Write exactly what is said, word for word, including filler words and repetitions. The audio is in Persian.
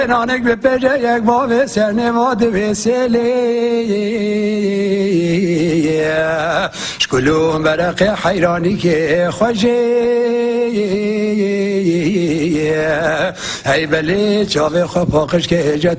نانک به پجه یک باب سرنواد وسیلی شکلون برق حیرانی که خوشی ای بلی چاوه خواه پاکش که